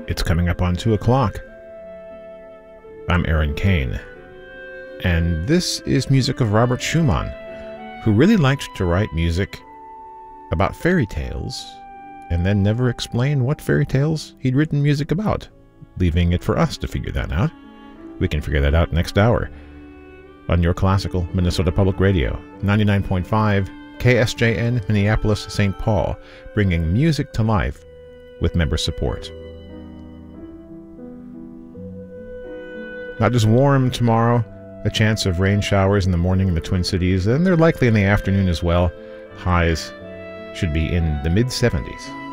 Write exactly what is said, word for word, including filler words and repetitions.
It's coming up on two o'clock. I'm Aaron Kane, and this is music of Robert Schumann, who really liked to write music about fairy tales and then never explain what fairy tales he'd written music about, leaving it for us to figure that out. We can figure that out next hour on your classical Minnesota Public Radio, ninety-nine point five K S J N Minneapolis, Saint Paul, bringing music to life with member support. Not just warm tomorrow, a chance of rain showers in the morning in the Twin Cities, and they're likely in the afternoon as well. Highs should be in the mid seventies.